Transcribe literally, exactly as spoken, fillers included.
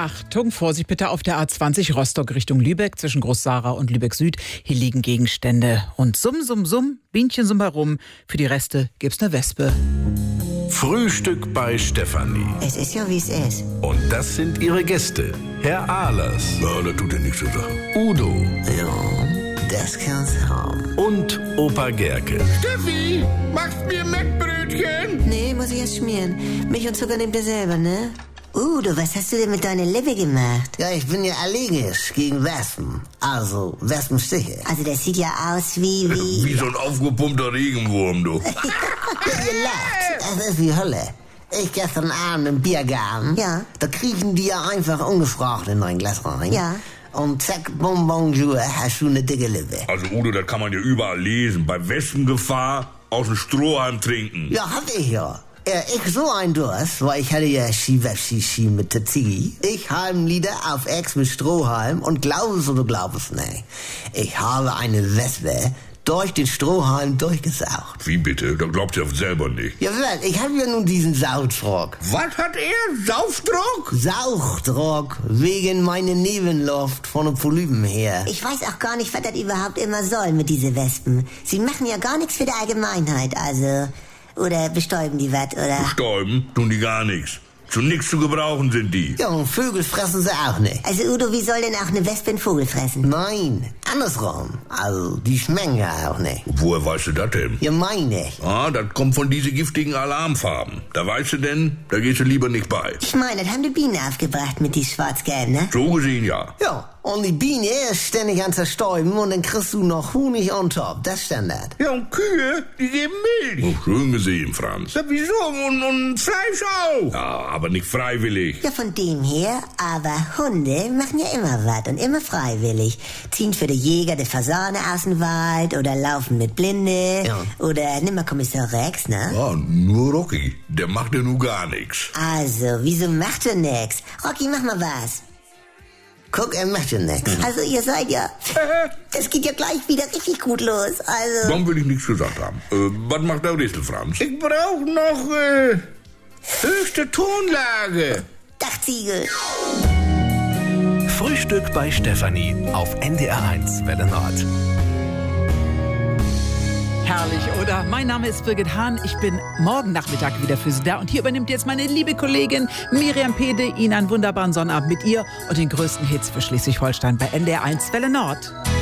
Achtung, Vorsicht bitte auf der A zwanzig Rostock Richtung Lübeck zwischen Groß-Sara und Lübeck Süd. Hier liegen Gegenstände. Und summ, summ, summ, Bienchen summ herum. Für die Reste gibt's eine Wespe. Frühstück bei Stefanie. Es ist ja, wie es ist. Und das sind ihre Gäste. Herr Ahlers. Ja, das tut ja nichts zu sagen. Udo. Ja, das kann's haben. Und Opa Gerke. Steffi, machst mir Mettbrötchen? Nee, muss ich erst schmieren. Milch und Zucker nehmt ihr selber, ne? Udo, was hast du denn mit deiner Lippe gemacht? Ja, ich bin ja allergisch gegen Wespen. Also, Wespenstiche. Also das sieht ja aus wie... Wie, Wie so ein aufgepumpter Regenwurm, du. Ja, ihr lacht. Es ist wie Hölle. Ich gestern Abend im Biergarten. Ja. Da kriechen die ja einfach ungefragt in mein Glas rein. Ja. Und zack, bom, bonjour, hast du eine dicke Lippe. Also Udo, das kann man ja überall lesen. Bei Wespengefahr aus dem Strohhalm trinken. Ja, hab ich ja. Ja, ich so ein Durst, weil ich hatte ja Ski-Web-Ski-Ski mit der Ziggy. Ich halben Lieder auf Ex mit Strohhalm und glaub es oder glaub es nicht. Ich habe eine Wespe durch den Strohhalm durchgesaugt. Wie bitte? Da glaubt ihr selber nicht. Ja, was? Ich habe ja nun diesen Saugdruck. Was hat er? Saufdruck? Sauchdruck wegen meiner Nebenluft von den Polypen her. Ich weiß auch gar nicht, was das überhaupt immer soll mit diesen Wespen. Sie machen ja gar nichts für die Allgemeinheit, also... Oder bestäuben die was, oder? Bestäuben tun die gar nichts. Zu nichts zu gebrauchen sind die. Ja, und Vögel fressen sie auch nicht. Also Udo, wie soll denn auch eine Wespe einen Vogel fressen? Nein, andersrum. Also, die schmecken ja auch nicht. Woher weißt du das denn? Ja, meine ich. Ah, das kommt von diesen giftigen Alarmfarben. Da weißt du denn, da gehst du lieber nicht bei. Ich meine, das haben die Bienen aufgebracht mit die schwarz-gelben, ne? So gesehen ja. Ja, und die Biene ist ständig an zerstäuben und dann kriegst du noch Honig on top. Das ist Standard. Ja, und Kühe, die geben Milch. Oh, schön gesehen, Franz. Ja, wieso? Und, und Fleisch auch. Ja, aber nicht freiwillig. Ja, von dem her, aber Hunde machen ja immer was und immer freiwillig. Ziehen für den Jäger die Fasane aus dem Wald oder laufen mit Blinde. Ja. Oder nimm mal Kommissar Rex, ne? Ja, nur Rocky. Der macht ja nur gar nichts. Also, wieso macht er nix? Rocky, mach mal was. Guck, er macht ja nichts. Also, ihr seid ja... Das geht ja gleich wieder richtig gut los, also... Warum will ich nichts gesagt haben? Äh, was macht der Rissel, Franz? Ich brauch noch, äh, höchste Tonlage. Dachziegel. Frühstück bei Stefanie auf N D R eins Welle Nord. Herrlich, oder? Mein Name ist Birgit Hahn. Ich bin morgen Nachmittag wieder für Sie da. Und hier übernimmt jetzt meine liebe Kollegin Miriam Pede. Ihnen einen wunderbaren Sonnabend mit ihr und den größten Hits für Schleswig-Holstein bei N D R eins Welle Nord.